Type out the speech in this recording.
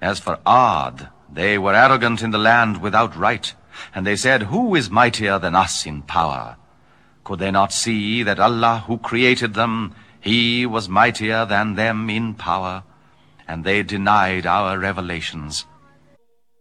As for Ad, they were arrogant in the land without right, and they said, Who is mightier than us in power? Could they not see that Allah, who created them, He was mightier than them in power? And they denied our revelations.